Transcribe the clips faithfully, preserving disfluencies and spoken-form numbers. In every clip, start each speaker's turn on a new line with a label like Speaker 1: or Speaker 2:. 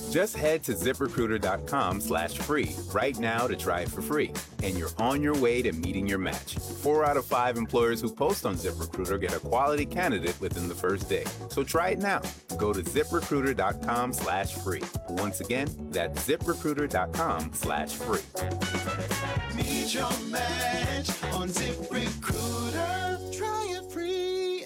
Speaker 1: Just head to ZipRecruiter.com slash free right now to try it for free. And you're on your way to meeting your match. Four out of five employers who post on ZipRecruiter get a quality candidate within the first day. So try it now. Go to ZipRecruiter.com slash free. Once again, that's ZipRecruiter.com slash free.
Speaker 2: Meet your match on ZipRecruiter. Try it free.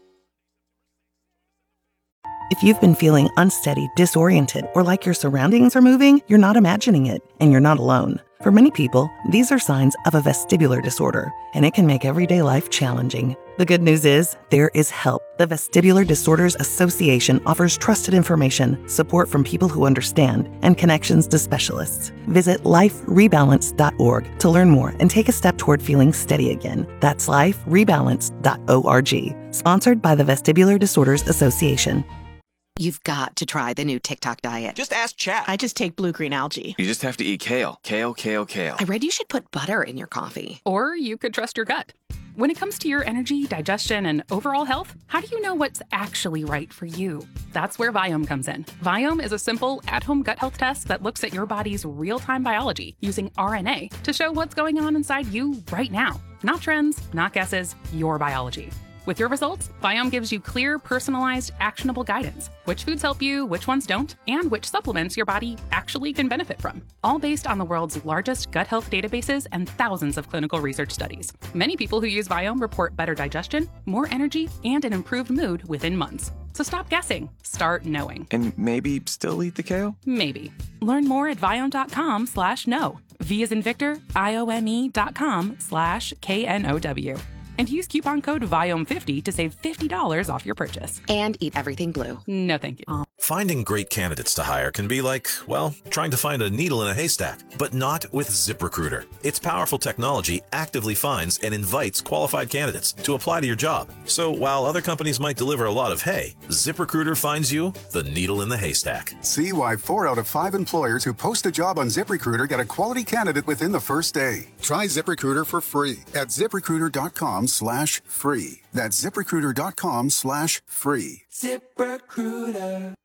Speaker 3: If you've been feeling unsteady, disoriented, or like your surroundings are moving, you're not imagining it, and you're not alone. For many people, these are signs of a vestibular disorder, and it can make everyday life challenging. The good news is, there is help. The Vestibular Disorders Association offers trusted information, support from people who understand, and connections to specialists. Visit life rebalance dot org to learn more and take a step toward feeling steady again. That's life rebalance dot org. Sponsored by the Vestibular Disorders Association.
Speaker 4: You've got to try the new TikTok diet.
Speaker 5: Just ask chat.
Speaker 6: I just take blue-green algae.
Speaker 5: You just have to eat kale. Kale, kale, kale.
Speaker 4: I read you should put butter in your coffee.
Speaker 7: Or you could trust your gut. When it comes to your energy, digestion, and overall health, how do you know what's actually right for you? That's where Viome comes in. Viome is a simple, at-home gut health test that looks at your body's real-time biology using R N A to show what's going on inside you right now. Not trends, not guesses, your biology. With your results, Viome gives you clear, personalized, actionable guidance. Which foods help you, which ones don't, and which supplements your body actually can benefit from. All based on the world's largest gut health databases and thousands of clinical research studies. Many people who use Viome report better digestion, more energy, and an improved mood within months. So stop guessing. Start knowing.
Speaker 5: And maybe still eat the kale?
Speaker 7: Maybe. Learn more at Viome.com slash know. V as in Victor, I O M E dot com slash K N O W. And use coupon code Viome fifty to save fifty dollars off your purchase.
Speaker 4: And eat everything blue.
Speaker 7: No, thank you. Oh.
Speaker 8: Finding great candidates to hire can be like, well, trying to find a needle in a haystack, but not with ZipRecruiter. Its powerful technology actively finds and invites qualified candidates to apply to your job. So while other companies might deliver a lot of hay, ZipRecruiter finds you the needle in the haystack.
Speaker 9: See why four out of five employers who post a job on ZipRecruiter get a quality candidate within the first day. Try ZipRecruiter for free at ZipRecruiter.com slash free. That's ZipRecruiter.com slash free.
Speaker 2: ZipRecruiter.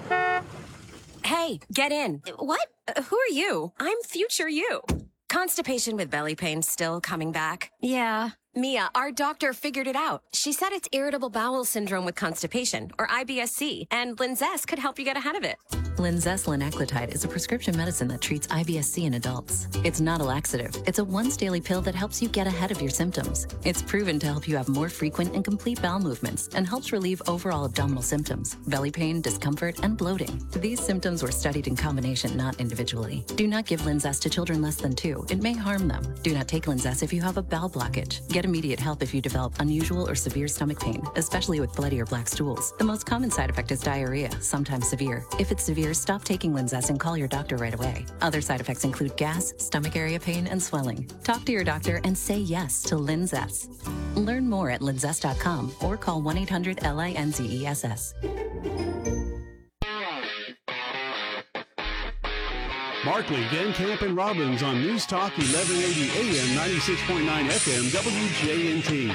Speaker 10: Hey, get in. What? Uh, who are you? I'm future you. Constipation with belly pain still coming back? Yeah. Mia, our doctor figured it out. She said it's irritable bowel syndrome with constipation, or I B S C, and Linzess could help you get ahead of it.
Speaker 11: Linzess linaclotide is a prescription medicine that treats I B S C in adults. It's not a laxative. It's a once-daily pill that helps you get ahead of your symptoms. It's proven to help you have more frequent and complete bowel movements and helps relieve overall abdominal symptoms, belly pain, discomfort, and bloating. These symptoms were studied in combination, not individually. Do not give Linzess to children less than two. It may harm them. Do not take Linzess if you have a bowel blockage. Get immediate help if you develop unusual or severe stomach pain, especially with bloody or black stools. The most common side effect is diarrhea, sometimes severe. If it's severe, stop taking Linzess and call your doctor right away. Other side effects include gas, stomach area pain, and swelling. Talk to your doctor and say yes to Linzess. Learn more at linzess dot com or call one eight hundred L I N Z E S S.
Speaker 12: Markley, Van Camp, and Robbins on News Talk eleven eighty A M, ninety-six point nine F M, W J N T.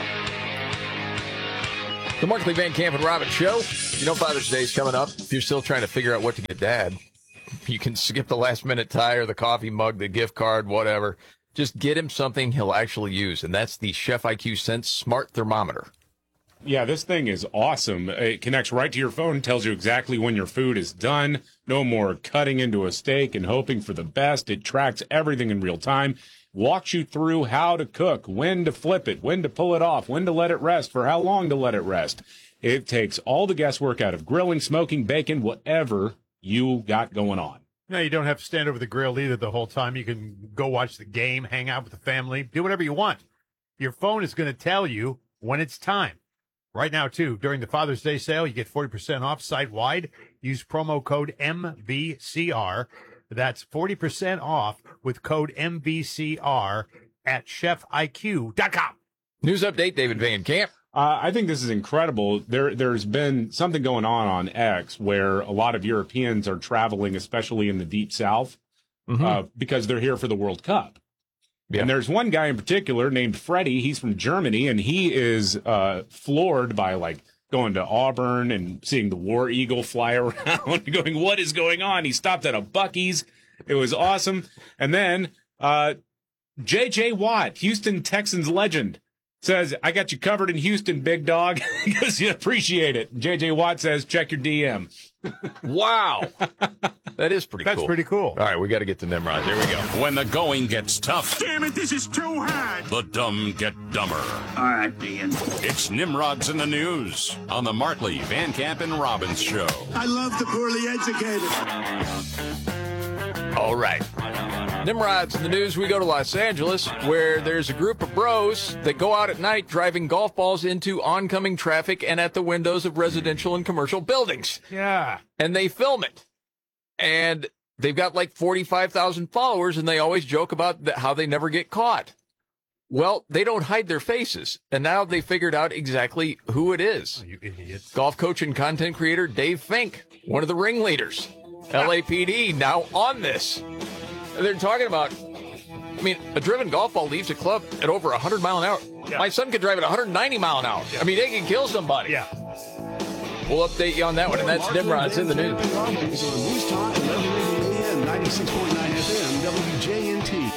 Speaker 13: The Markley, Van Camp, and Robbins Show. You know Father's Day is coming up. If you're still trying to figure out what to get Dad, you can skip the last-minute tire, the coffee mug, the gift card, whatever. Just get him something he'll actually use, and that's the Chef I Q Sense Smart Thermometer.
Speaker 14: Yeah, this thing is awesome. It connects right to your phone, tells you exactly when your food is done. No more cutting into a steak and hoping for the best. It tracks everything in real time, walks you through how to cook, when to flip it, when to pull it off, when to let it rest, for how long to let it rest. It takes all the guesswork out of grilling, smoking, baking, whatever you got going on.
Speaker 15: No, you don't have to stand over the grill either the whole time. You can go watch the game, hang out with the family, do whatever you want. Your phone is going to tell you when it's time. Right now, too, during the Father's Day sale, you get forty percent off site-wide. Use promo code M B C R. That's forty percent off with code M B C R at chef I Q dot com.
Speaker 13: News update, David Van Camp.
Speaker 14: Uh, I think this is incredible. There, there's been something going on on X where a lot of Europeans are traveling, especially in the Deep South, mm-hmm. uh, because they're here for the World Cup. Yeah. And there's one guy in particular named Freddie. He's from Germany, and he is uh, floored by, like, going to Auburn and seeing the War Eagle fly around, going, what is going on? He stopped at a Buc-ee's. It was awesome. And then uh, J J. Watt, Houston Texans legend, says, I got you covered in Houston, big dog, because you appreciate it. J J. Watt says, check your D M.
Speaker 13: Wow. That is pretty
Speaker 15: That's
Speaker 13: cool.
Speaker 15: That's pretty cool.
Speaker 13: All right, we got to get to Nimrod. Here we go.
Speaker 6: When the going gets tough.
Speaker 16: Damn it, this is too hard.
Speaker 6: The dumb get dumber.
Speaker 16: All right, Ian.
Speaker 6: It's Nimrod's in the News on the Markley, Van Camp, and Robbins Show.
Speaker 16: I love the poorly educated.
Speaker 13: All right. Nimrod's in the News. We go to Los Angeles, where there's a group of bros that go out at night driving golf balls into oncoming traffic and at the windows of residential and commercial buildings.
Speaker 15: Yeah.
Speaker 13: And they film it. And they've got like forty-five thousand followers, and they always joke about the, how they never get caught. Well, they don't hide their faces, and now they figured out exactly who it is.
Speaker 15: Oh, you idiots.
Speaker 13: Golf coach and content creator Dave Fink, one of the ringleaders. L A P D now on this. They're talking about, I mean, a driven golf ball leaves a club at over one hundred mile an hour. Yeah. My son could drive at one hundred ninety mile an hour. I mean, they can kill somebody.
Speaker 15: Yeah.
Speaker 13: We'll update you on that one, and that's Nimrod's in the News.
Speaker 12: News Talk, eleven eighty A M, ninety-six point nine F M, W J N T.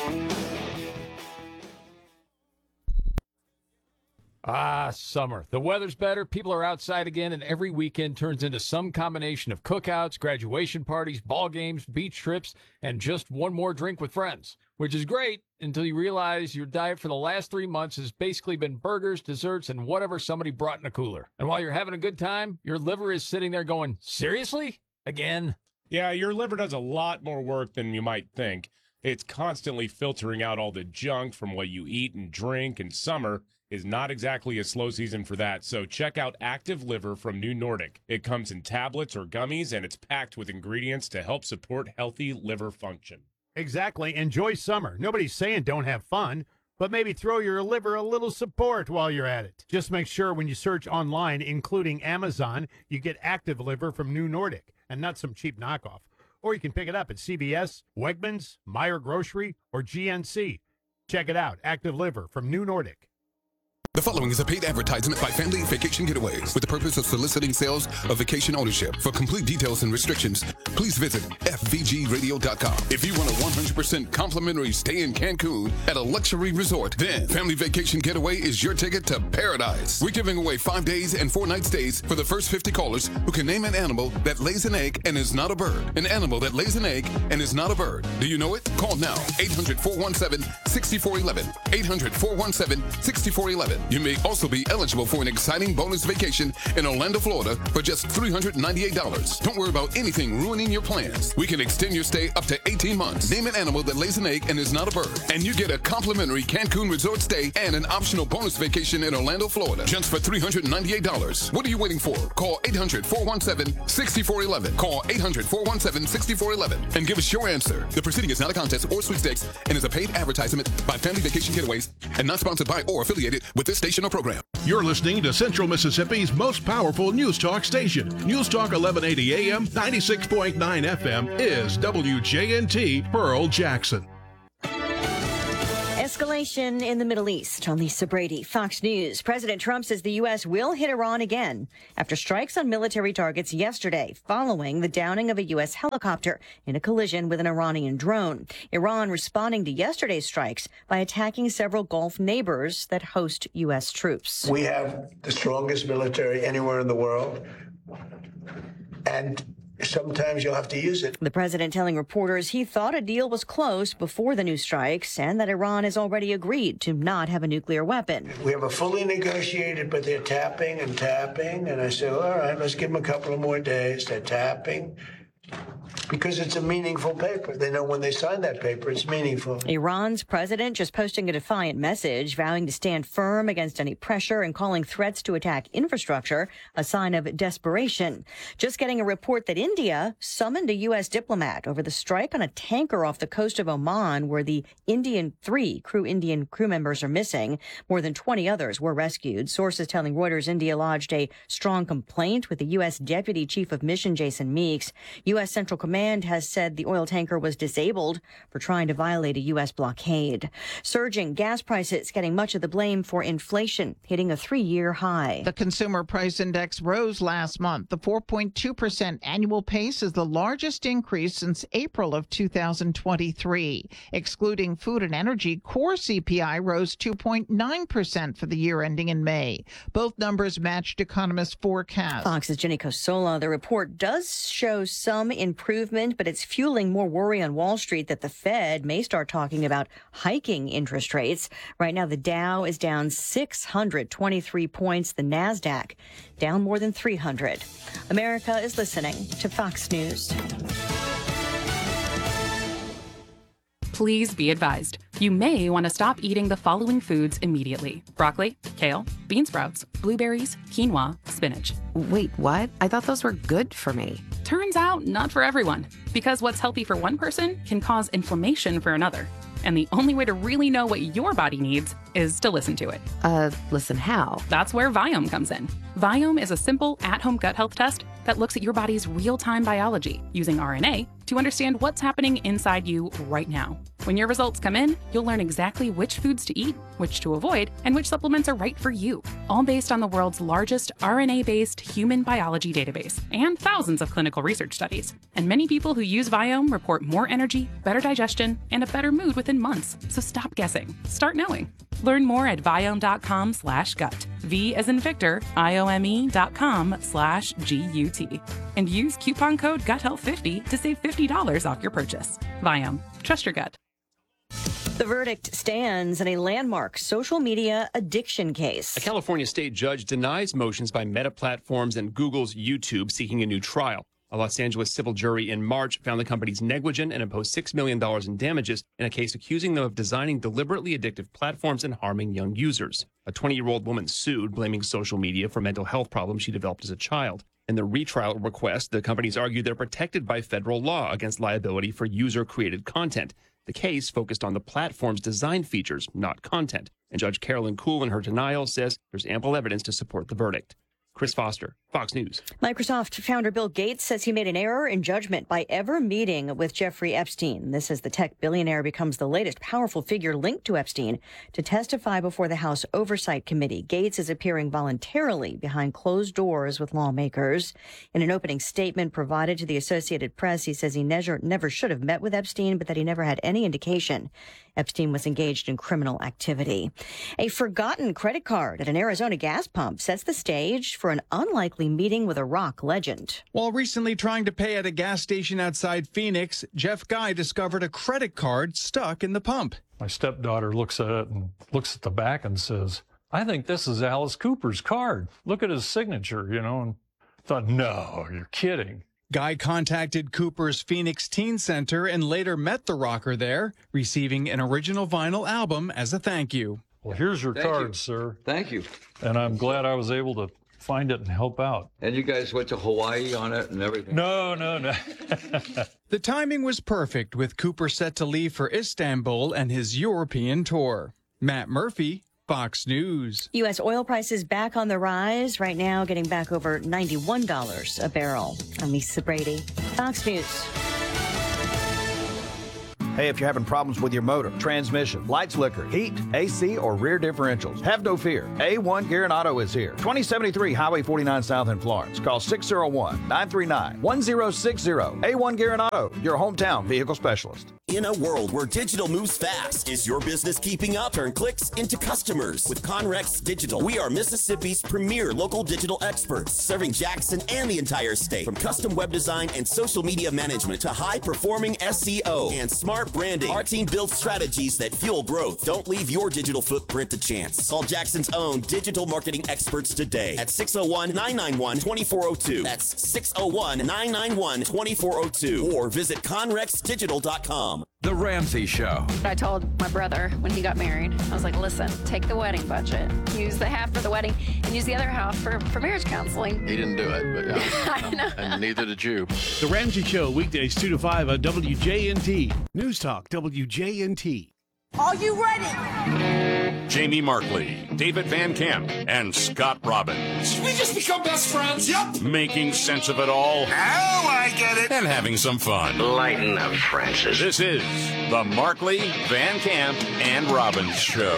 Speaker 17: Ah, summer. The weather's better, people are outside again, and every weekend turns into some combination of cookouts, graduation parties, ball games, beach trips, and just one more drink with friends, which is great until you realize your diet for the last three months has basically been burgers, desserts, and whatever somebody brought in a cooler. And while you're having a good time, your liver is sitting there going, seriously? Again?
Speaker 14: Yeah, your liver does a lot more work than you might think. It's constantly filtering out all the junk from what you eat and drink, and summer is not exactly a slow season for that. So check out Active Liver from New Nordic. It comes in tablets or gummies, and it's packed with ingredients to help support healthy liver function.
Speaker 15: Exactly. Enjoy summer. Nobody's saying don't have fun, but maybe throw your liver a little support while you're at it. Just make sure when you search online, including Amazon, you get Active Liver from New Nordic and not some cheap knockoff. Or you can pick it up at C V S, Wegmans, Meyer Grocery, or G N C. Check it out. Active Liver from New Nordic.
Speaker 18: The following is a paid advertisement by Family Vacation Getaways with the purpose of soliciting sales of vacation ownership. For complete details and restrictions, please visit F V G radio dot com. If you want a one hundred percent complimentary stay in Cancun at a luxury resort, then Family Vacation Getaway is your ticket to paradise. We're giving away five days and four night stays for the first fifty callers who can name an animal that lays an egg and is not a bird. An animal that lays an egg and is not a bird. Do you know it? Call now. eight hundred, four one seven, six four one one. eight hundred, four one seven, six four one one. You may also be eligible for an exciting bonus vacation in Orlando, Florida for just three hundred ninety-eight dollars. Don't worry about anything ruining your plans. We can extend your stay up to eighteen months. Name an animal that lays an egg and is not a bird. And you get a complimentary Cancun resort stay and an optional bonus vacation in Orlando, Florida just for three hundred ninety-eight dollars. What are you waiting for? Call eight hundred, four one seven, six four one one. Call eight hundred, four one seven, six four one one and give us your answer. The proceeding is not a contest or sweepstakes and is a paid advertisement by Family Vacation Getaways and not sponsored by or affiliated with this station or program.
Speaker 19: You're listening to Central Mississippi's most powerful news talk station. News Talk eleven eighty A M, ninety-six point nine F M is W J N T Pearl Jackson.
Speaker 20: Escalation in the Middle East. On Lisa Brady, Fox News. President Trump says the U S will hit Iran again after strikes on military targets yesterday following the downing of a U S helicopter in a collision with an Iranian drone. Iran responding to yesterday's strikes by attacking several Gulf neighbors that host U S troops.
Speaker 21: We have the strongest military anywhere in the world, and sometimes you'll have to use it.
Speaker 20: The president telling reporters he thought a deal was close before the new strikes and that Iran has already agreed to not have a nuclear weapon.
Speaker 21: We have a fully negotiated, but they're tapping and tapping. And I said, all right, let's give them a couple of more days. They're tapping. Because it's a meaningful paper. They know when they sign that paper, it's meaningful.
Speaker 20: Iran's president just posting a defiant message, vowing to stand firm against any pressure and calling threats to attack infrastructure a sign of desperation. Just getting a report that India summoned a U S diplomat over the strike on a tanker off the coast of Oman, where the Indian three crew Indian crew members are missing. More than twenty others were rescued. Sources telling Reuters India lodged a strong complaint with the U S Deputy Chief of Mission Jason Meeks. U S Central Command Command has said the oil tanker was disabled for trying to violate a U S blockade. Surging gas prices getting much of the blame for inflation, hitting a three-year high.
Speaker 1: The Consumer Price Index rose last month. The four point two percent annual pace is the largest increase since April of two thousand twenty-three. Excluding food and energy, core C P I rose two point nine percent for the year ending in May. Both numbers matched economists' forecasts.
Speaker 20: Fox's Jenny Cosola. The report does show some improvement, but it's fueling more worry on Wall Street that the Fed may start talking about hiking interest rates. Right now, the Dow is down six hundred twenty-three points. The NASDAQ down more than three hundred. America is listening to Fox News.
Speaker 7: Please be advised, you may want to stop eating the following foods immediately. Broccoli, kale, bean sprouts, blueberries, quinoa, spinach.
Speaker 4: Wait, what? I thought those were good for me.
Speaker 7: Turns out, not for everyone. Because what's healthy for one person can cause inflammation for another. And the only way to really know what your body needs is to listen to it.
Speaker 4: Uh, listen how?
Speaker 7: That's where Viome comes in. Viome is a simple at-home gut health test that looks at your body's real-time biology using R N A to understand what's happening inside you right now. When your results come in, you'll learn exactly which foods to eat, which to avoid, and which supplements are right for you, all based on the world's largest R N A-based human biology database and thousands of clinical research studies. And many people who use Viome report more energy, better digestion, and a better mood within months. So stop guessing. Start knowing. Learn more at Viome.com slash gut. V as in Victor, I-O-M-E dot com slash G-U-T. And use coupon code gut health fifty to save fifty dollars off your purchase. Viome. Trust your gut.
Speaker 20: The verdict stands in a landmark social media addiction case.
Speaker 22: A California state judge denies motions by Meta Platforms and Google's YouTube seeking a new trial. A Los Angeles civil jury in March found the companies negligent and imposed six million dollars in damages in a case accusing them of designing deliberately addictive platforms and harming young users. A twenty-year-old woman sued, blaming social media for mental health problems she developed as a child. In the retrial request, the companies argue they're protected by federal law against liability for user-created content. The case focused on the platform's design features, not content. And Judge Carolyn Kuhl, in her denial, says there's ample evidence to support the verdict. Chris Foster, Fox News.
Speaker 20: Microsoft founder Bill Gates says he made an error in judgment by ever meeting with Jeffrey Epstein. This as the tech billionaire becomes the latest powerful figure linked to Epstein to testify before the House Oversight Committee. Gates is appearing voluntarily behind closed doors with lawmakers. In an opening statement provided to the Associated Press, he says he never, never should have met with Epstein, but that he never had any indication Epstein was engaged in criminal activity. A forgotten credit card at an Arizona gas pump sets the stage for an unlikely meeting with a rock legend.
Speaker 23: While recently trying to pay at a gas station outside Phoenix, Jeff Guy discovered a credit card stuck in the pump.
Speaker 24: My stepdaughter looks at it and looks at the back and says, I think this is Alice Cooper's card. Look at his signature, you know, and thought, no, you're kidding.
Speaker 23: Guy contacted Cooper's Phoenix Teen Center and later met the rocker there, receiving an original vinyl album as a thank you.
Speaker 24: Well, here's your
Speaker 25: Thank
Speaker 24: card,
Speaker 25: you.
Speaker 24: sir.
Speaker 25: Thank you.
Speaker 24: And I'm glad I was able to find it and help out.
Speaker 25: And you guys went to Hawaii on it and everything?
Speaker 24: No, no, no.
Speaker 23: The timing was perfect, with Cooper set to leave for Istanbul and his European tour. Matt Murphy, Fox News.
Speaker 20: U S oil prices back on the rise, right now getting back over ninety-one dollars a barrel. I'm Lisa Brady, Fox News.
Speaker 26: Hey, if you're having problems with your motor, transmission, light slicker, heat, A C, or rear differentials, have no fear. A one Gear and Auto is here. twenty seventy-three Highway forty-nine South in Florence. Call six oh one, nine three nine, one oh six oh. A one Gear and Auto, your hometown vehicle specialist.
Speaker 27: In a world where digital moves fast, is your business keeping up? Turn clicks into customers with Conrex Digital. We are Mississippi's premier local digital experts, serving Jackson and the entire state. From custom web design and social media management to high-performing S E O and smart branding, our team builds strategies that fuel growth. Don't leave your digital footprint to chance. Call Jackson's own digital marketing experts today at six oh one, nine nine one, two four oh two. That's six oh one, nine nine one, two four oh two. Or visit conrex digital dot com.
Speaker 5: The Ramsey Show.
Speaker 28: I told my brother when he got married, I was like, listen, take the wedding budget, use the half for the wedding, and use the other half for, for marriage counseling.
Speaker 29: He didn't do it, but yeah.
Speaker 28: I know.
Speaker 29: And neither did you.
Speaker 12: The Ramsey Show, weekdays two to five on W J N T. News Talk, W J N T.
Speaker 30: Are you ready?
Speaker 6: Jamie Markley, David Van Camp, and Scott Robbins.
Speaker 16: We just become best friends. Yep.
Speaker 6: Making sense of it all.
Speaker 16: Now I get it.
Speaker 6: and having some fun.
Speaker 2: Lighten up, Francis.
Speaker 6: This is the Markley, Van Camp, and Robbins Show.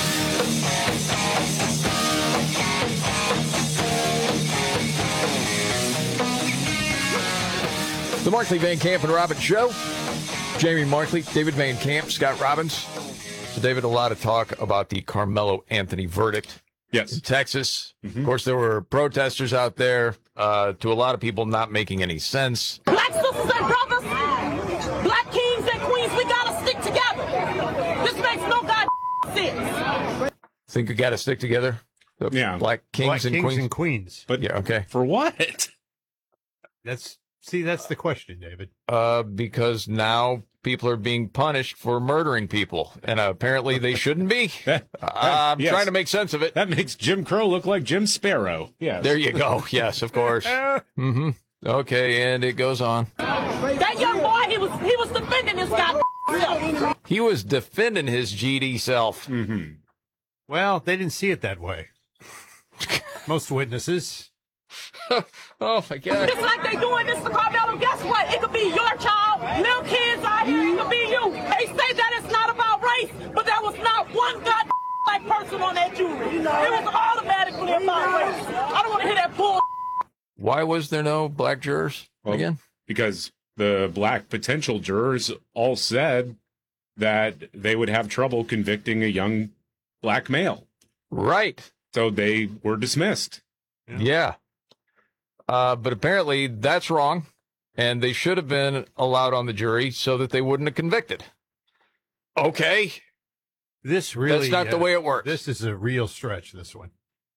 Speaker 3: The Markley, Van Camp, and Robbins Show. Jamie Markley, David Van Camp, Scott Robbins. So, David, a lot of talk about the Carmelo Anthony verdict.
Speaker 8: Yes.
Speaker 3: In Texas. Mm-hmm. Of course, there were protesters out there. Uh, to a lot of people, not making any sense.
Speaker 30: Black sisters and brothers, black kings and queens, we gotta stick together. This makes no god sense.
Speaker 3: Think we got to stick together? The
Speaker 8: yeah.
Speaker 3: Black kings,
Speaker 8: black
Speaker 3: and,
Speaker 8: kings
Speaker 3: queens?
Speaker 8: and queens. But
Speaker 3: yeah, okay.
Speaker 8: For what? That's see, that's the question, David.
Speaker 3: Uh, because now people are being punished for murdering people, and uh, apparently they shouldn't be. uh, I'm
Speaker 8: yes.
Speaker 3: trying to make sense of it.
Speaker 8: That makes Jim Crow look like Jim Sparrow. Yes.
Speaker 3: There you go. Yes, of course. mm-hmm. Okay, and it goes on.
Speaker 30: That young boy, he was he was defending his god self.
Speaker 3: He was defending his G D self.
Speaker 8: Mm-hmm. Well, they didn't see it that way. Most witnesses.
Speaker 3: Oh my God!
Speaker 30: It's like they doing this to Carmelo. Guess what? It could be your child, little kids out here. It could be you. They say that it's not about race, but there was not one god like person on that jury. It was automatically about race. I don't want to hear that bull.
Speaker 3: Why was there no black jurors
Speaker 8: well,
Speaker 3: again?
Speaker 8: Because the black potential jurors all said that they would have trouble convicting a young black male.
Speaker 3: Right.
Speaker 8: So they were dismissed.
Speaker 3: Yeah. yeah. Uh, but apparently that's wrong, and they should have been allowed on the jury so that they wouldn't have convicted. Okay.
Speaker 8: This really...
Speaker 3: That's not uh, the way it works.
Speaker 8: This is a real stretch, this one.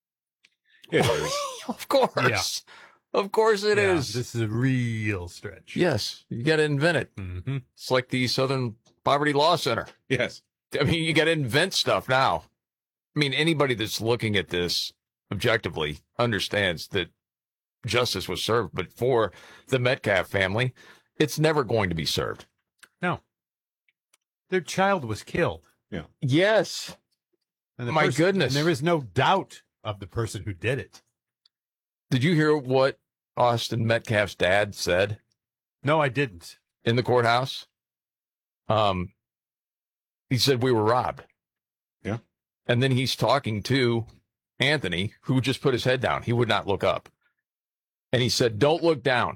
Speaker 3: It is. Of course. Yeah. Of course it
Speaker 8: yeah,
Speaker 3: is.
Speaker 8: This is a real stretch.
Speaker 3: Yes. You got to invent it.
Speaker 8: Mm-hmm.
Speaker 3: It's like the Southern Poverty Law Center.
Speaker 8: Yes.
Speaker 3: I mean, you got to invent stuff now. I mean, anybody that's looking at this objectively understands that justice was served, but for the Metcalf family, it's never going to be served.
Speaker 8: No. Their child was killed. Yeah.
Speaker 3: Yes.
Speaker 8: And
Speaker 3: My
Speaker 8: person,
Speaker 3: goodness.
Speaker 8: And there is no doubt of the person who did it.
Speaker 3: Did you hear what Austin Metcalf's dad said?
Speaker 8: No, I didn't.
Speaker 3: In the courthouse? Um, he said we were robbed.
Speaker 8: Yeah.
Speaker 3: And then he's talking to Anthony, who just put his head down. He would not look up. And he said, don't look down.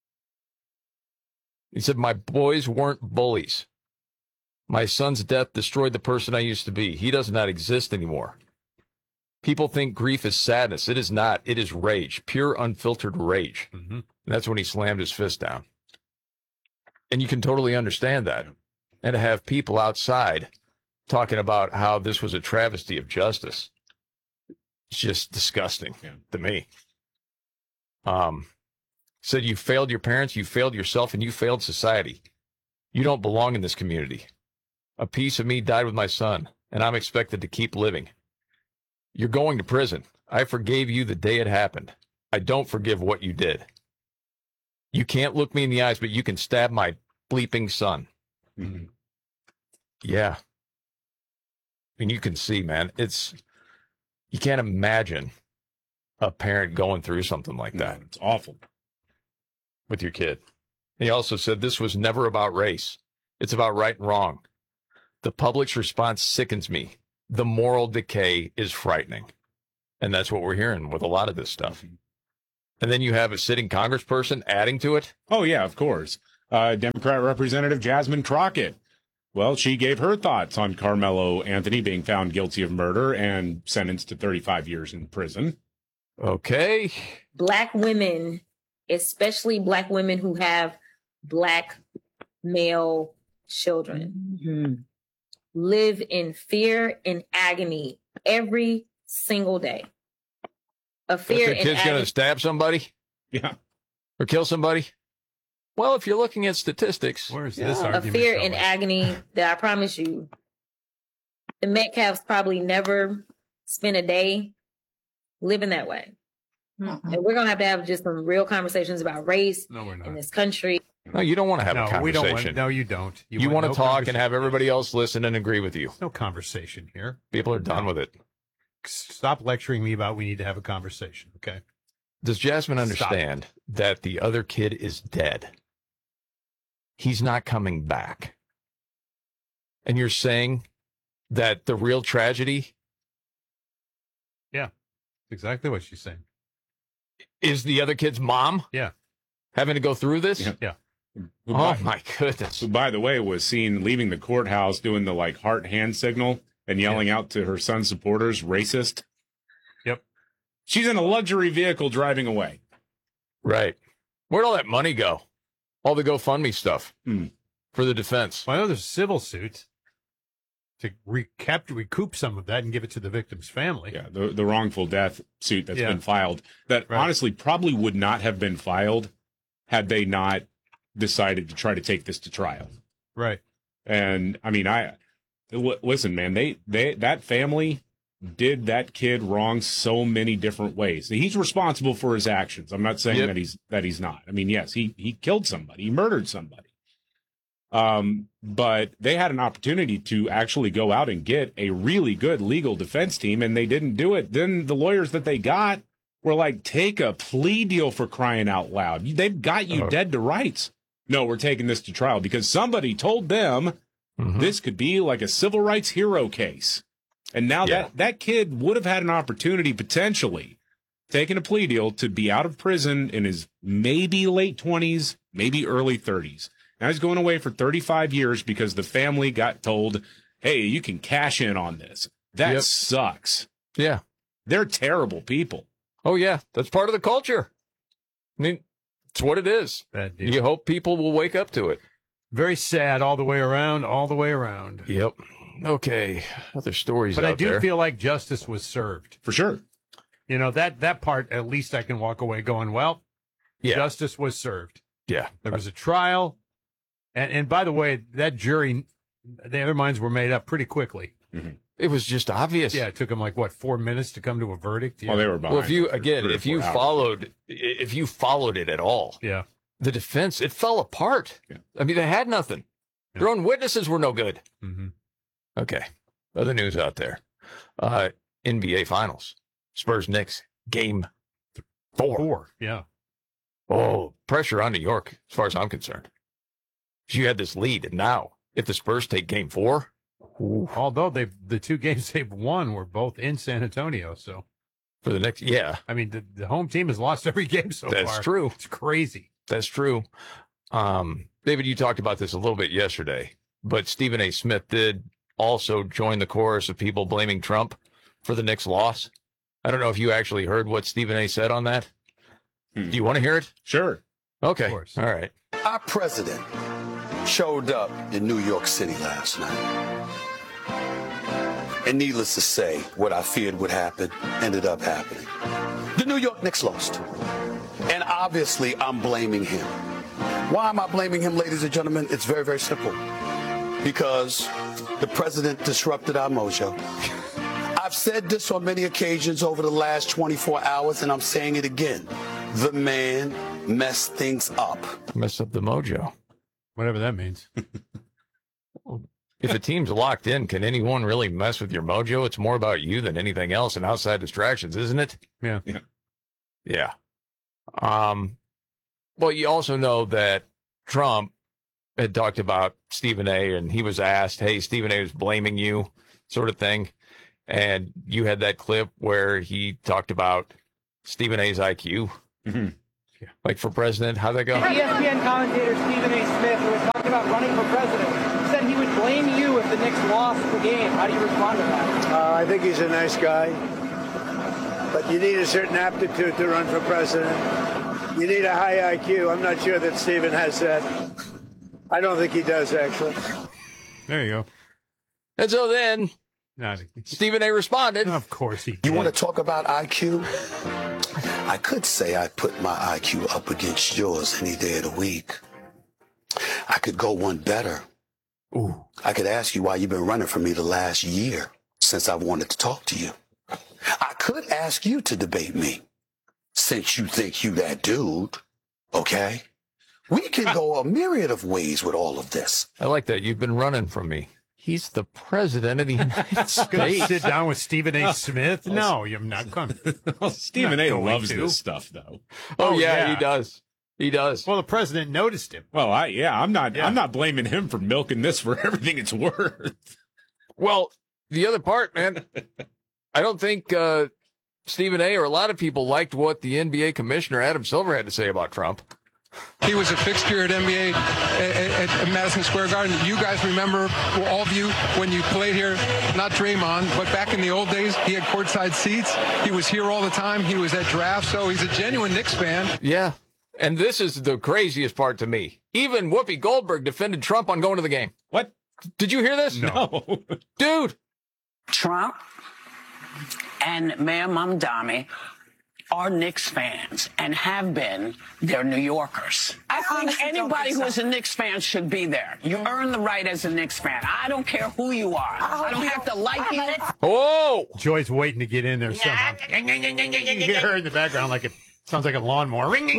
Speaker 3: He said, my boys weren't bullies. My son's death destroyed the person I used to be. He does not exist anymore. People think grief is sadness. It is not. It is rage, pure, unfiltered rage.
Speaker 8: Mm-hmm.
Speaker 3: And that's when he slammed his fist down. And you can totally understand that. And to have people outside talking about how this was a travesty of justice, it's just disgusting yeah. to me. Um, said you failed your parents, you failed yourself, and you failed society. You don't belong in this community. A piece of me died with my son, and I'm expected to keep living. You're going to prison. I forgave you the day it happened. I don't forgive what you did. You can't look me in the eyes, but you can stab my bleeping son.
Speaker 8: Mm-hmm.
Speaker 3: Yeah. And you can see, man, it's, you can't imagine a parent going through something like that.
Speaker 8: No, it's awful.
Speaker 3: With your kid. He also said this was never about race. It's about right and wrong. The public's response sickens me. The moral decay is frightening. And that's what we're hearing with a lot of this stuff. Mm-hmm. And then you have a sitting congressperson adding to it.
Speaker 8: Oh, yeah, of course. Uh, Democrat Representative Jasmine Crockett. Well, she gave her thoughts on Carmelo Anthony being found guilty of murder and sentenced to thirty-five years in prison.
Speaker 3: Okay.
Speaker 9: Black women, especially black women who have black male children, mm-hmm. live in fear and agony every single day. A fear
Speaker 3: the kid's going to stab somebody?
Speaker 8: Yeah.
Speaker 3: Or kill somebody? Well, if you're looking at statistics.
Speaker 8: Where's this
Speaker 9: a
Speaker 8: argument
Speaker 9: fear
Speaker 8: going?
Speaker 9: and agony that I promise you, the Metcalfs probably never spent a day living that way. Mm-hmm. And we're going to have to have just some real conversations about race
Speaker 8: no, we're not.
Speaker 9: in this country.
Speaker 3: No, you don't want to have
Speaker 8: no,
Speaker 3: a conversation.
Speaker 8: We don't want, no, you don't.
Speaker 3: You, you want, want to
Speaker 8: no
Speaker 3: talk and have everybody else listen and agree with you.
Speaker 8: There's no conversation here.
Speaker 3: People are done with it.
Speaker 8: Stop lecturing me about we need to have a conversation, okay?
Speaker 3: Does Jasmine understand Stop. that the other kid is dead? he's not coming back. And you're saying that the real tragedy
Speaker 1: Yeah, exactly what she's saying.
Speaker 3: is the other kid's mom?
Speaker 1: Yeah.
Speaker 3: Having to go through this?
Speaker 8: Yeah.
Speaker 1: Yeah.
Speaker 8: Who,
Speaker 3: Oh,
Speaker 8: by,
Speaker 3: my goodness.
Speaker 8: who, by the way, was seen leaving the courthouse doing the like heart hand signal and yelling out to her son's supporters, racist.
Speaker 1: Yep.
Speaker 8: She's in a luxury vehicle driving away.
Speaker 3: Right. Where'd all that money go? All the GoFundMe stuff
Speaker 8: Hmm.
Speaker 3: for the defense.
Speaker 1: Well, I know there's a civil suit to recap, recoup some of that and give it to the victim's family.
Speaker 8: Yeah, the, the wrongful death suit that's
Speaker 1: Yeah.
Speaker 8: been filed that
Speaker 1: Right.
Speaker 8: honestly probably would not have been filed had they not decided to try to take this to trial.
Speaker 1: Right.
Speaker 8: And I mean, I l- listen, man, they, they, that family did that kid wrong so many different ways. He's responsible for his actions. I'm not saying
Speaker 3: Yep.
Speaker 8: that he's, that he's not. I mean, yes, he, he killed somebody, he murdered somebody. Um, but they had an opportunity to actually go out and get a really good legal defense team, and they didn't do it. Then the lawyers that they got were like, take a plea deal for crying out loud. They've got you
Speaker 3: Uh-huh.
Speaker 8: dead to rights. No, we're taking this to trial because somebody told them
Speaker 3: Mhm.
Speaker 8: this could be like a civil rights hero case. And now
Speaker 3: Yeah.
Speaker 8: that, that kid would have had an opportunity potentially taking a plea deal to be out of prison in his maybe late twenties, maybe early thirties. Now he's going away for thirty-five years because the family got told, hey, you can cash in on this. That
Speaker 3: Yep.
Speaker 8: sucks.
Speaker 3: Yeah.
Speaker 8: They're terrible people.
Speaker 3: Oh, yeah. That's part of the culture. I mean, it's what it is.
Speaker 1: Bad deal.
Speaker 3: You hope people will wake up to it.
Speaker 1: Very sad all the way around, all the way around.
Speaker 3: Yep. Okay. Other stories
Speaker 1: But
Speaker 3: out
Speaker 1: I do
Speaker 3: there.
Speaker 1: feel like justice was served.
Speaker 8: For sure.
Speaker 1: You know, that that part, at least I can walk away going, well,
Speaker 3: Yeah.
Speaker 1: justice was served.
Speaker 3: Yeah.
Speaker 1: There was a trial. And and by the way, that jury, their minds were made up pretty quickly.
Speaker 3: It was just obvious.
Speaker 1: Yeah, it took them like, what, four minutes to come to a verdict? Yeah.
Speaker 8: Well, they were behind.
Speaker 3: Well, if you,
Speaker 8: for
Speaker 3: again,
Speaker 8: three or
Speaker 3: if
Speaker 8: four
Speaker 3: you
Speaker 8: hours.
Speaker 3: followed, if you followed it at all,
Speaker 1: Yeah.
Speaker 3: the defense, it fell apart.
Speaker 8: Yeah.
Speaker 3: I mean, they had nothing. Their own witnesses were no good.
Speaker 1: Mm-hmm.
Speaker 3: Okay. Other news out there. Uh, N B A Finals. Spurs Knicks. Game four.
Speaker 1: Four, yeah.
Speaker 3: Oh, pressure on New York, as far as I'm concerned. You had this lead, and now, if the Spurs take game four, ooh,
Speaker 1: Although they the two games they've won were both in San Antonio, so
Speaker 3: for the next, yeah,
Speaker 1: I mean the, the home team has lost every game so
Speaker 3: that's
Speaker 1: far.
Speaker 3: true.
Speaker 1: It's crazy.
Speaker 3: That's true. Um, David, you talked about this a little bit yesterday, but Stephen A. Smith did also join the chorus of people blaming Trump for the Knicks' loss. I don't know if you actually heard what Stephen A. said on that.
Speaker 8: Hmm.
Speaker 3: Do you want to hear it?
Speaker 8: Sure.
Speaker 3: Okay.
Speaker 1: Of course.
Speaker 3: All right.
Speaker 10: Our president showed up in New York City last night. And needless to say, what I feared would happen ended up happening. The New York Knicks lost. And obviously, I'm blaming him. Why am I blaming him, ladies and gentlemen? It's very, very simple. Because the president disrupted our mojo. I've said this on many occasions over the last twenty-four hours, and I'm saying it again. The man messed things up.
Speaker 3: Mess up the mojo.
Speaker 1: Whatever that means.
Speaker 3: If a team's locked in, can anyone really mess with your mojo? It's more about you than anything else and outside distractions, isn't it?
Speaker 1: Yeah.
Speaker 8: Yeah.
Speaker 3: Yeah. Um, well, you also know that Trump had talked about Stephen A. and he was asked, hey, Stephen A. was blaming you, sort of thing. And you had that clip where he talked about Stephen A.'s I Q.
Speaker 8: Mm-hmm.
Speaker 3: Yeah. Like for president, how'd that go?
Speaker 11: E S P N commentator Stephen A. Smith, who was talking about running for president, said he would blame you if the Knicks lost the game. How do you respond to that?
Speaker 13: Uh, I think he's a nice guy, but you need a certain aptitude to run for president. You need a high I Q. I'm not sure that Stephen has that. I don't think he does, actually.
Speaker 1: There you go.
Speaker 3: And so then
Speaker 1: Not,
Speaker 3: Stephen A. responded.
Speaker 1: of course he did.
Speaker 10: You want to talk about I Q? I could say I put my I Q up against yours any day of the week. I could go one better.
Speaker 3: Ooh.
Speaker 10: I could ask you why you've been running from me the last year since I wanted to talk to you. I could ask you to debate me since you think you that dude, okay? We can go a myriad of ways with all of this.
Speaker 3: I like that. You've been running from me. He's the president of the United
Speaker 1: Gonna
Speaker 3: States.
Speaker 1: sit down with Stephen A. Smith? No, you're not coming.
Speaker 8: Well, Stephen
Speaker 1: Not
Speaker 8: A.
Speaker 1: going
Speaker 8: loves
Speaker 1: to.
Speaker 8: this stuff, though.
Speaker 3: Oh,
Speaker 1: Oh,
Speaker 3: yeah,
Speaker 1: yeah.
Speaker 3: he does. He does.
Speaker 1: Well, the president noticed him.
Speaker 8: Well, I yeah, I'm not
Speaker 1: Yeah.
Speaker 8: I'm not blaming him for milking this for everything it's worth.
Speaker 3: Well, the other part, man, I don't think uh, Stephen A. or a lot of people liked what the N B A commissioner, Adam Silver, had to say about Trump.
Speaker 4: He was a fixture at N B A at, at, at Madison Square Garden. You guys remember, well, all of you, when you played here, not Draymond, but back in the old days, he had courtside seats. He was here all the time. He was at drafts, so he's a genuine Knicks fan.
Speaker 3: Yeah. And this is the craziest part to me. Even Whoopi Goldberg defended Trump on going to the game.
Speaker 8: What?
Speaker 3: Did you hear this?
Speaker 8: No.
Speaker 3: Dude.
Speaker 7: Trump and Mayor Mamdani are Knicks fans and have been. They're New Yorkers. I think anybody who is a Knicks fan should be there. You earn the right as a Knicks fan. I don't care who you are. I don't have to like you.
Speaker 3: Oh!
Speaker 1: Joy's waiting to get in there somehow. You hear her in the background like it sounds like a lawnmower.
Speaker 3: Here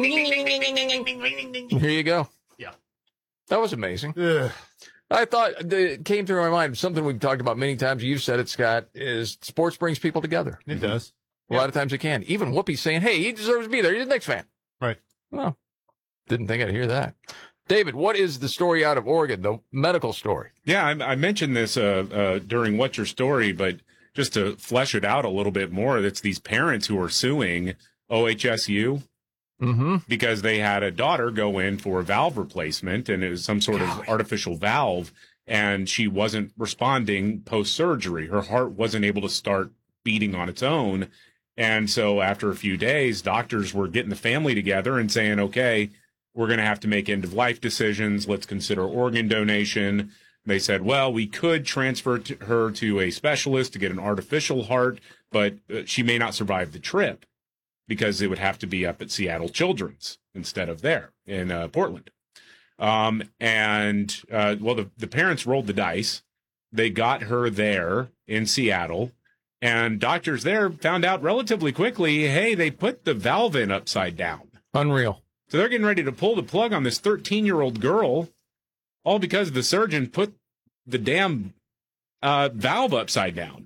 Speaker 3: you go.
Speaker 1: Yeah.
Speaker 3: That was amazing.
Speaker 1: Ugh.
Speaker 3: I thought it came through my mind, something we've talked about many times, you've said it, Scott, is sports brings people together.
Speaker 1: It does.
Speaker 3: A lot of times it can. Even Whoopi's saying, hey, he deserves to be there. He's a Knicks fan.
Speaker 1: Right.
Speaker 3: Well, didn't think I'd hear that. David, what is the story out of Oregon, the medical story?
Speaker 8: Yeah, I, I mentioned this uh, uh, during What's Your Story, but just to flesh it out a little bit more, it's these parents who are suing O H S U
Speaker 3: mm-hmm.
Speaker 8: because they had a daughter go in for a valve replacement, and it was some sort of artificial valve, and she wasn't responding post-surgery. Her heart wasn't able to start beating on its own. And so after a few days, doctors were getting the family together and saying, okay, we're going to have to make end-of-life decisions. Let's consider organ donation. They said, well, we could transfer to her to a specialist to get an artificial heart, but uh, she may not survive the trip because it would have to be up at Seattle Children's instead of there in uh, Portland. Um, and, uh, well, the, the parents rolled the dice. They got her there in Seattle. And doctors there found out relatively quickly, hey, they put the valve in upside down.
Speaker 3: Unreal.
Speaker 8: So they're getting ready to pull the plug on this thirteen-year-old girl, all because the surgeon put the damn uh, valve upside down.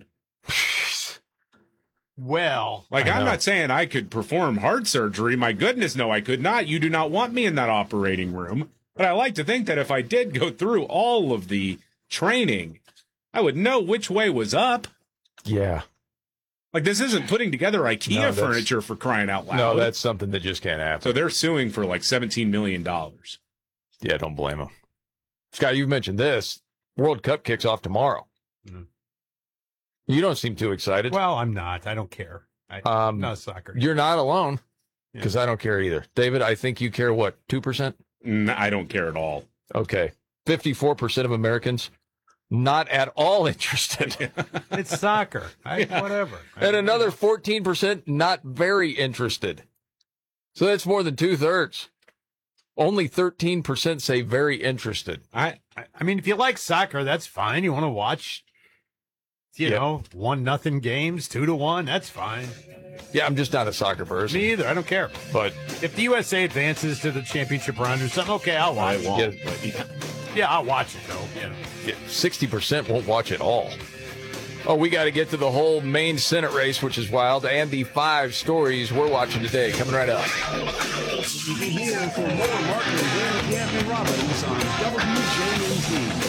Speaker 1: Well,
Speaker 8: like, I'm not saying I could perform heart surgery. My goodness, no, I could not. You do not want me in that operating room. But I like to think that if I did go through all of the training, I would know which way was up.
Speaker 3: Yeah.
Speaker 8: Like, this isn't putting together IKEA
Speaker 3: No, that's-
Speaker 8: furniture for crying out loud.
Speaker 3: No, that's something that just can't happen.
Speaker 8: So they're suing for like seventeen million dollars.
Speaker 3: Yeah, don't blame them. Scott, you've mentioned this. World Cup kicks off tomorrow.
Speaker 1: Mhm.
Speaker 3: You don't seem too excited.
Speaker 1: Well, I'm not. I don't care. I,
Speaker 3: Um,
Speaker 1: I'm not a soccer.
Speaker 3: You're not alone, because I don't care either. David, I think you care, what, two percent?
Speaker 8: I don't care at all.
Speaker 3: Okay. fifty-four percent of Americans not at all interested.
Speaker 1: It's soccer. I, Whatever.
Speaker 3: And another fourteen percent not very interested. So that's more than two-thirds. Only thirteen percent say very interested.
Speaker 1: I, I I mean, if you like soccer, that's fine. You want to watch, you
Speaker 3: Yeah.
Speaker 1: know, one nothing games, two to one. That's fine.
Speaker 3: Yeah, I'm just not a soccer person.
Speaker 1: Me either. I don't care.
Speaker 3: But
Speaker 1: if the U S A advances to the championship round or something, okay, I'll watch.
Speaker 3: I won't,
Speaker 1: Yeah,
Speaker 3: but
Speaker 1: yeah. Yeah, I'll watch it though. You know.
Speaker 3: yeah, sixty percent won't watch it all. Oh, we got to get to the whole Maine Senate race, which is wild, and the five stories we're watching today. Coming right up.
Speaker 12: Be here for more Markley, Van Camp, and Robbins on W J N T.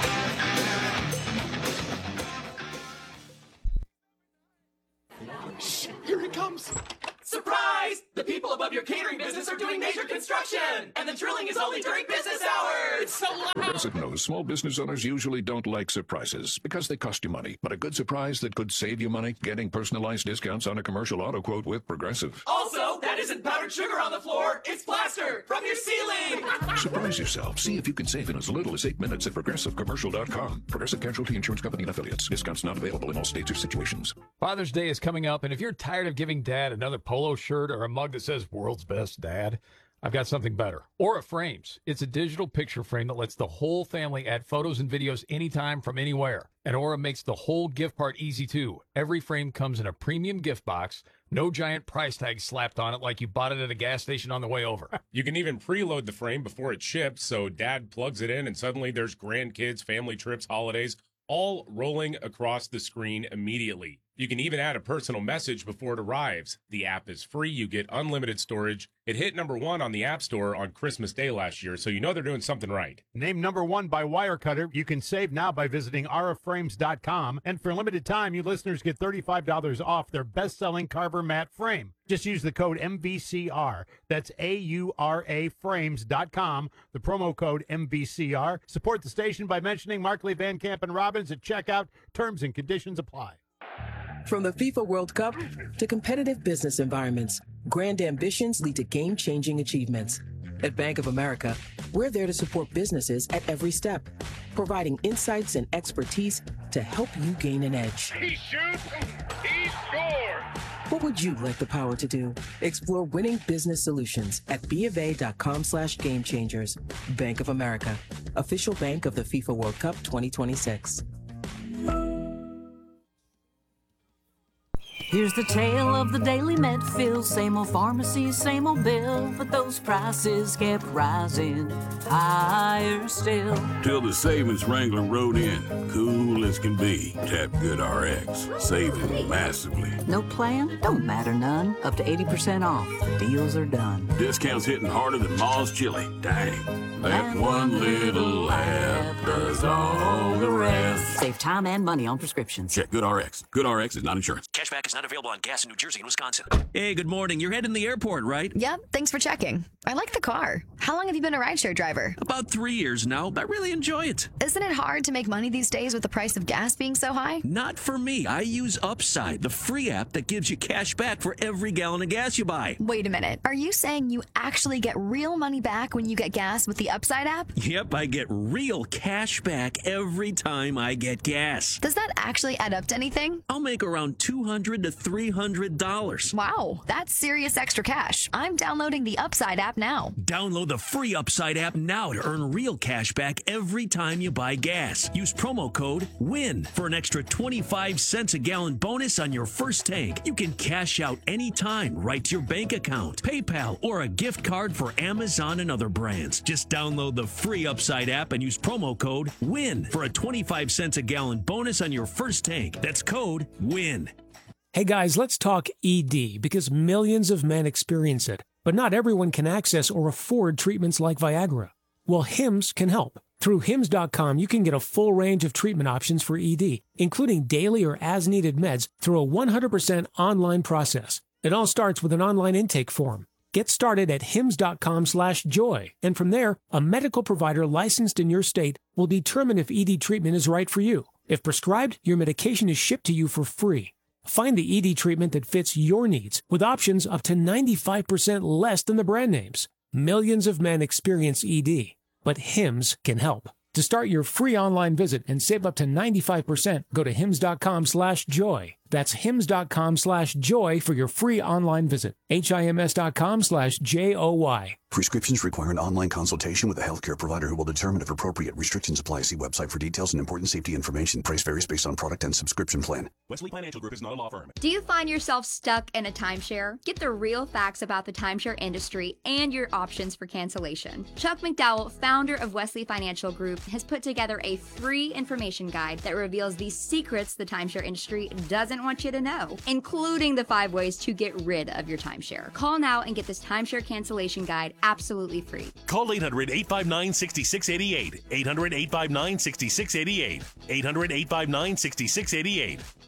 Speaker 14: Shh, here he comes. Surprise! The people above your catering business are doing major construction, and the drilling is only during business hours. It's so loud.
Speaker 15: Progressive knows small business owners usually don't like surprises because they cost you money. But a good surprise that could save you money? Getting personalized discounts on a commercial auto quote with Progressive.
Speaker 14: Also, that isn't powdered sugar on the floor. It's plaster from your ceiling.
Speaker 15: Surprise yourself. See if you can save in as little as eight minutes at progressive commercial dot com. Progressive Casualty Insurance Company and affiliates. Discounts not available in all states or situations.
Speaker 17: Father's Day is coming up, and if you're tired of giving Dad another polo shirt or a mug that says "World's Best Dad," I've got something better. Aura Frames. It's a digital picture frame that lets the whole family add photos and videos anytime from anywhere. And Aura makes the whole gift part easy, too. Every frame comes in a premium gift box, no giant price tag slapped on it like you bought it at a gas station on the way over.
Speaker 18: You can even preload the frame before it ships, so Dad plugs it in, and suddenly there's grandkids, family trips, holidays, all rolling across the screen immediately. You can even add a personal message before it arrives. The app is free. You get unlimited storage. It hit number one on the App Store on Christmas Day last year, so you know they're doing something right.
Speaker 1: Named number one by Wirecutter. You can save now by visiting aura frames dot com. And for a limited time, you listeners get thirty-five dollars off their best-selling Carver matte frame. Just use the code M V C R. That's A U R A frames dot com. The promo code M V C R. Support the station by mentioning Markley, Van Camp, and Robbins at checkout. Terms and conditions apply.
Speaker 5: From the FIFA World Cup to competitive business environments, grand ambitions lead to game-changing achievements. At Bank of America, we're there to support businesses at every step, providing insights and expertise to help you gain an edge.
Speaker 16: He shoots, he scores!
Speaker 5: What would you like the power to do? Explore winning business solutions at BofA.com slash game changers. Bank of America, official bank of the FIFA World Cup twenty twenty-six.
Speaker 19: Here's the tale of the Daily Medfield. Same old pharmacy, same old bill, but those prices kept rising higher still.
Speaker 20: Till the savings Wrangler rode in, cool as can be. Tap GoodRx, saving massively.
Speaker 19: No plan? Don't matter none. Up to eighty percent off. Deals are done.
Speaker 20: Discounts hitting harder than Ma's chili. Dang. That one little app does all the rest.
Speaker 19: Save time and money on prescriptions.
Speaker 20: Check GoodRx. GoodRx is not insurance.
Speaker 21: Cashback is not available on gas in New Jersey and Wisconsin.
Speaker 22: Hey, good morning. You're heading to the airport, right?
Speaker 28: Yep, thanks for checking. I like the car. How long have you been a rideshare driver?
Speaker 22: About three years now. I really enjoy it.
Speaker 28: Isn't it hard to make money these days with the price of gas being so high?
Speaker 22: Not for me. I use Upside, the free app that gives you cash back for every gallon of gas you buy.
Speaker 28: Wait a minute. Are you saying you actually get real money back when you get gas with the Upside app?
Speaker 22: Yep, I get real cash back every time I get gas.
Speaker 28: Does that actually add up to anything?
Speaker 22: I'll make around two hundred to three hundred dollars.
Speaker 28: Wow, that's serious extra cash. I'm downloading the Upside app now.
Speaker 22: Download the free Upside app now to earn real cash back every time you buy gas. Use promo code WIN for an extra twenty-five cents a gallon bonus on your first tank. You can cash out anytime right to your bank account, PayPal, or a gift card for Amazon and other brands. Just download the free Upside app and use promo code WIN for a twenty-five cents a gallon bonus on your first tank. That's code WIN.
Speaker 19: Hey guys, let's talk E D because millions of men experience it, but not everyone can access or afford treatments like Viagra. Well, Hims can help. Through Hims dot com, you can get a full range of treatment options for E D, including daily or as-needed meds through a one hundred percent online process. It all starts with an online intake form. Get started at Hims dot com slash joy, and from there, a medical provider licensed in your state will determine if E D treatment is right for you. If prescribed, your medication is shipped to you for free. Find the E D treatment that fits your needs with options up to ninety-five percent less than the brand names. Millions of men experience E D, but Hims can help. To start your free online visit and save up to ninety-five percent, go to Hims dot com slash joy. That's Hims dot com slash joy for your free online visit. H I M S dot com slash J O Y.
Speaker 23: Prescriptions require an online consultation with a healthcare provider who will determine if appropriate. Restrictions apply. See website for details and important safety information. Price varies based on product and subscription plan.
Speaker 20: Wesley Financial Group is not a law firm.
Speaker 24: Do you find yourself stuck in a timeshare? Get the real facts about the timeshare industry and your options for cancellation. Chuck McDowell, founder of Wesley Financial Group, has put together a free information guide that reveals the secrets the timeshare industry doesn't want you to know, including the five ways to get rid of your timeshare. Call now and get this timeshare cancellation guide absolutely free.
Speaker 20: Call eight hundred, eight five nine, six six eight eight. eight hundred, eight five nine, six six eight eight. eight hundred, eight five nine, six six eight eight.